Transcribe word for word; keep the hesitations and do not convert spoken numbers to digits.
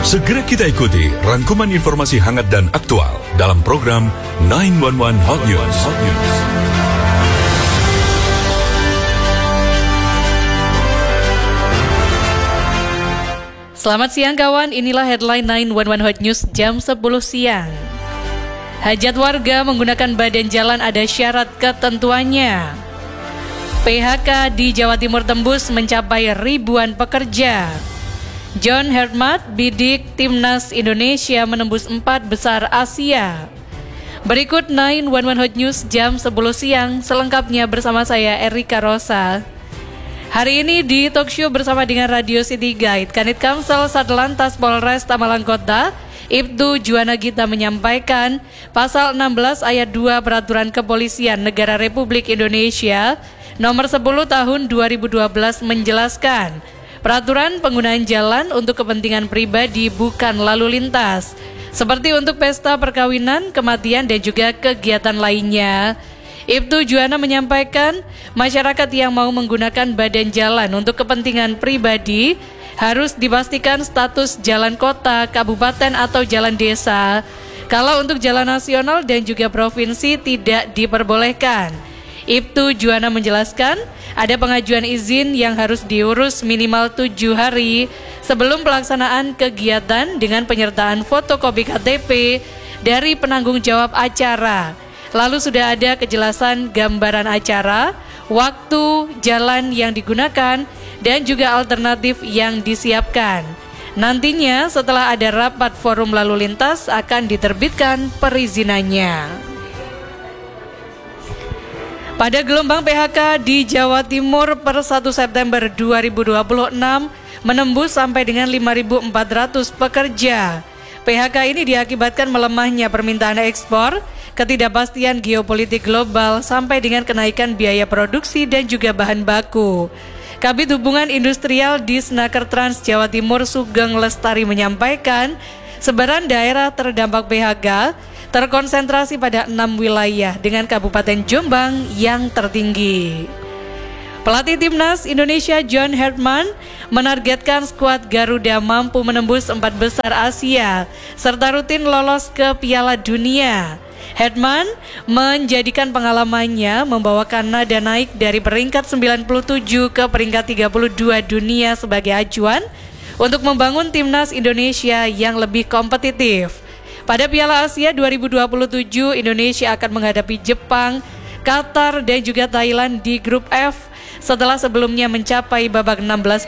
Segera kita ikuti rangkuman informasi hangat dan aktual dalam program sembilan satu satu Hot News. Hot News. Selamat siang kawan, inilah headline sembilan satu satu Hot News jam sepuluh siang. Hajat warga menggunakan badan jalan ada syarat ketentuannya. P H K di Jawa Timur tembus mencapai ribuan pekerja. John Hermat bidik Timnas Indonesia menembus empat besar Asia. Berikut sembilan satu satu Hot News jam sepuluh siang, selengkapnya bersama saya Erika Rosa. Hari ini di talk show bersama dengan Radio City Guide, Kanit Kamsel Satlantas Polres Tamalang Kota, Ibtu Juwana Gita menyampaikan pasal enam belas ayat dua Peraturan Kepolisian Negara Republik Indonesia nomor sepuluh tahun dua ribu dua belas menjelaskan peraturan penggunaan jalan untuk kepentingan pribadi bukan lalu lintas, seperti untuk pesta perkawinan, kematian, dan juga kegiatan lainnya. Ibtu Juwana menyampaikan, masyarakat yang mau menggunakan badan jalan untuk kepentingan pribadi harus dipastikan status jalan kota, kabupaten, atau jalan desa. Kalau untuk jalan nasional dan juga provinsi tidak diperbolehkan. Ibtu Juwana menjelaskan, ada pengajuan izin yang harus diurus minimal tujuh hari sebelum pelaksanaan kegiatan dengan penyertaan fotokopi K T P dari penanggung jawab acara. Lalu sudah ada kejelasan gambaran acara, waktu, jalan yang digunakan, dan juga alternatif yang disiapkan. Nantinya setelah ada rapat forum lalu lintas akan diterbitkan perizinannya. Pada gelombang P H K di Jawa Timur per satu September dua ribu dua puluh enam menembus sampai dengan lima ribu empat ratus pekerja. P H K ini diakibatkan melemahnya permintaan ekspor, ketidakpastian geopolitik global, sampai dengan kenaikan biaya produksi dan juga bahan baku. Kabid Hubungan Industrial Disnaker Trans Jawa Timur Sugeng Lestari menyampaikan, sebaran daerah terdampak P H K terkonsentrasi pada enam wilayah dengan Kabupaten Jombang yang tertinggi. Pelatih Timnas Indonesia John Herman menargetkan skuad Garuda mampu menembus empat besar Asia serta rutin lolos ke Piala Dunia. Herman menjadikan pengalamannya membawa Kanada naik dari peringkat sembilan puluh tujuh ke peringkat tiga puluh dua dunia sebagai acuan untuk membangun Timnas Indonesia yang lebih kompetitif. Pada Piala Asia dua ribu dua puluh tujuh, Indonesia akan menghadapi Jepang, Qatar, dan juga Thailand di grup F setelah sebelumnya mencapai babak enam belas